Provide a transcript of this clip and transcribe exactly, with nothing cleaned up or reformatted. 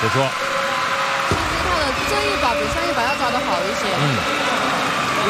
别说， 其实他的这一把比上一把要抓得好一些。 嗯。